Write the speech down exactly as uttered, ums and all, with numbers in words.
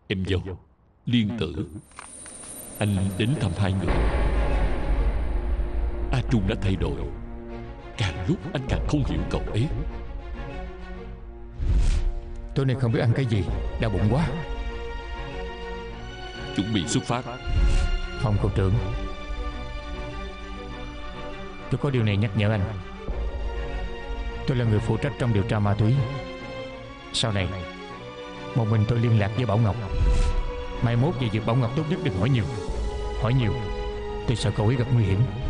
Em dâu, Liên Tử, anh đến thăm hai người. A Trung đã thay đổi, càng lúc anh càng không hiểu cậu ấy. Tối nay không biết ăn cái gì, đau bụng quá. Chuẩn bị xuất phát. Phòng cục trưởng, tôi có điều này nhắc nhở anh. Tôi là người phụ trách trong điều tra ma túy. Sau này một mình tôi liên lạc với Bảo Ngọc. Mai mốt về việc Bảo Ngọc tốt nhất đừng hỏi nhiều. Hỏi nhiều tôi sợ cậu ấy gặp nguy hiểm.